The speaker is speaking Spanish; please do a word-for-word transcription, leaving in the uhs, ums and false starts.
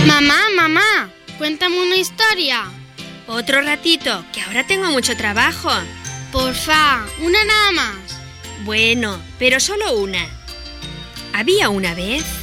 Mamá, mamá, cuéntame una historia. Otro ratito, que ahora tengo mucho trabajo. Porfa, una nada más. Bueno, pero solo una. Había una vez...